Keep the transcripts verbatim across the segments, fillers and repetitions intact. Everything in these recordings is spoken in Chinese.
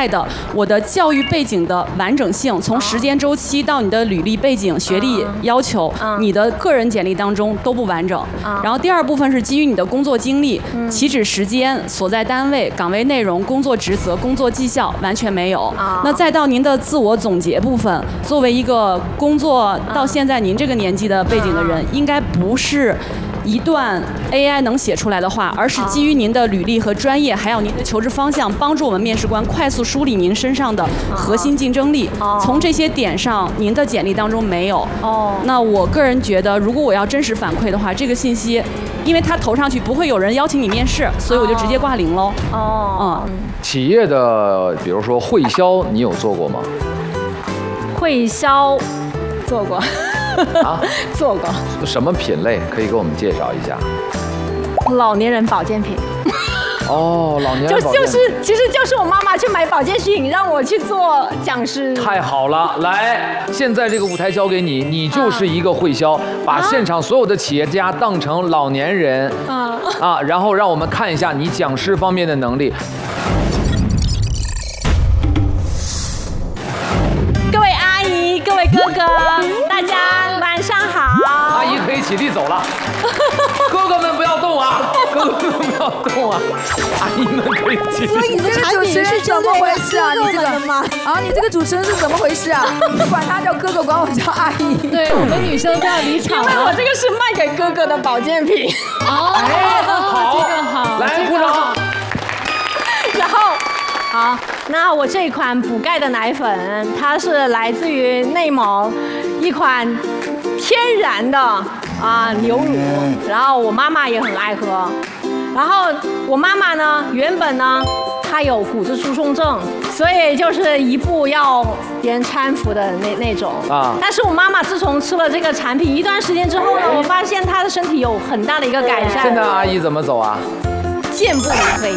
外的，我的教育背景的完整性，从时间周期到你的履历背景、学历要求，你的个人简历当中都不完整。然后第二部分是基于你的工作经历、起止时间、所在单位、岗位内容、工作职责、工作绩效完全没有。那再到您的自我总结部分，作为一个工作到现在您这个年纪的背景的人，应该不是一段 A I 能写出来的话，而是基于您的履历和专业，还有您的求职方向，帮助我们面试官快速梳理您身上的核心竞争力。从这些点上，您的简历当中没有。哦。那我个人觉得，如果我要真实反馈的话，这个信息，因为它投上去不会有人邀请你面试，所以我就直接挂零喽。哦。嗯。 企业的，比如说会销，你有做过吗？ 会销，做过。 啊， 做过。 什么品类可以给我们介绍一下？ 老年人保健品。 哦，老年人保健品。 就就是，其实就是我妈妈去买保健品，让我去做讲师。 太好了，来，现在这个舞台交给你，你就是一个会销，啊、把现场所有的企业家当成老年人，啊啊，然后让我们看一下你讲师方面的能力。 各位阿姨，各位哥哥，大家晚上好。 阿姨可以起立走了，哥哥们不要动啊，哥哥们不要动啊，阿姨们可以起立。 所以你这个主持人是怎么回事啊？你这个啊，你这个主持人是怎么回事啊？你管他叫哥哥，管我叫阿姨。 对，我们女生都要离场了。 因为我这个是卖给哥哥的保健品。 哦， 哎，好， 这个好， 来鼓掌。 然后。好，那我这一款补钙的奶粉，它是来自于内蒙一款天然的啊牛乳，然后我妈妈也很爱喝。然后我妈妈呢，原本呢她有骨质疏松症，所以就是一步要别人搀扶的那那种啊。但是我妈妈自从吃了这个产品一段时间之后呢，我发现她的身体有很大的一个改善。 现在阿姨怎么走啊？ 健步如飞。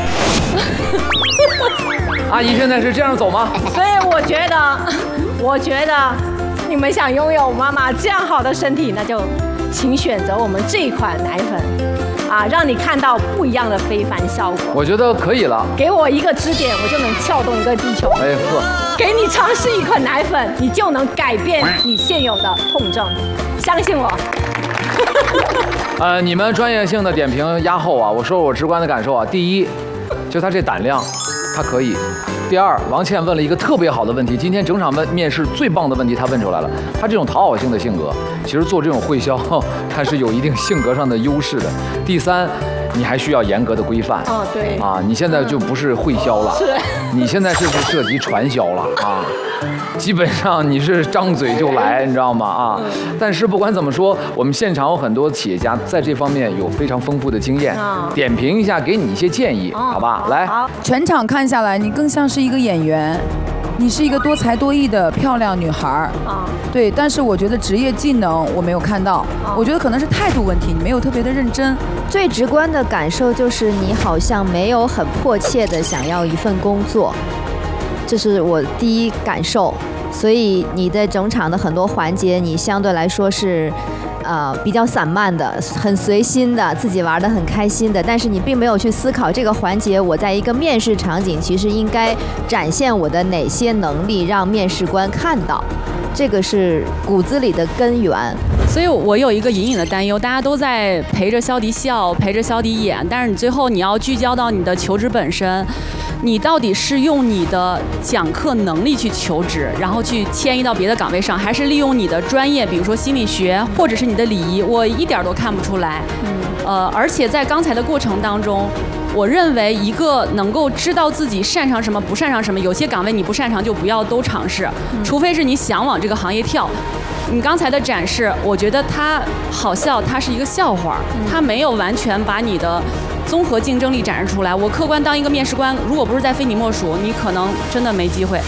阿姨现在是这样走吗？ 所以我觉得，我觉得你们想拥有妈妈这样好的身体，那就请选择我们这一款奶粉，啊，让你看到不一样的非凡效果。 我觉得可以了。 给我一个支点，我就能撬动一个地球。 哎呵， 给你尝试一款奶粉，你就能改变你现有的痛症，相信我。 呃，你们专业性的点评压后啊，我说我直观的感受啊，第一，就他这胆量。他可以。第二，王倩问了一个特别好的问题，今天整场问面试最棒的问题，他问出来了。他这种讨好性的性格，其实做这种会销，他是有一定性格上的优势的。第三，你还需要严格的规范。 哦，对。 啊，你现在就不是会销了， 是。 你现在是不是涉及传销了啊？基本上你是张嘴就来，你知道吗？啊，但是不管怎么说，我们现场有很多企业家在这方面有非常丰富的经验，点评一下，给你一些建议，好吧？来， 好，全场看下来，你更像是一个演员，你是一个多才多艺的漂亮女孩儿啊。对，但是我觉得职业技能我没有看到，我觉得可能是态度问题，你没有特别的认真。 最直观的感受就是你好像没有很迫切的想要一份工作。这是我第一感受，所以你的整场的很多环节，你相对来说是，呃，比较散漫的，很随心的，自己玩得很开心的，但是你并没有去思考这个环节，我在一个面试场景，其实应该展现我的哪些能力，让面试官看到，这个是骨子里的根源。 所以我有一个隐隐的担忧，大家都在陪着肖迪笑，陪着肖迪演，但是你最后你要聚焦到你的求职本身。你到底是用你的讲课能力去求职，然后去迁移到别的岗位上，还是利用你的专业，比如说心理学，或者是你的礼仪？我一点都看不出来。嗯，呃，而且在刚才的过程当中，我认为一个能够知道自己擅长什么、不擅长什么，有些岗位你不擅长就不要都尝试，除非是你想往这个行业跳。你刚才的展示，我觉得它好笑，它是一个笑话，它没有完全把你的综合竞争力展示出来。我客观当一个面试官，如果不是在非你莫属，你可能真的没机会。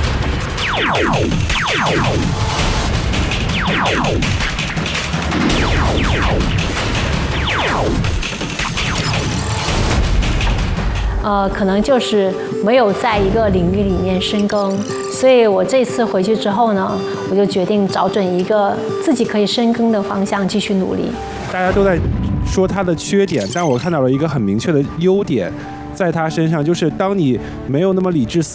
呃，可能就是没有在一个领域里面深耕，所以我这次回去之后呢，我就决定找准一个自己可以深耕的方向，继续努力。 大家都在说他的缺点，但我看到了一个很明确的优点，在他身上，就是当你没有那么理智思